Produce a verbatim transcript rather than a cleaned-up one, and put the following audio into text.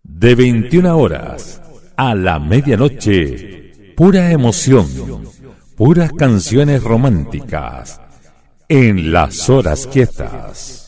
De veintiuna horas a la medianoche, pura emoción, puras canciones románticas en Las Horas Quietas.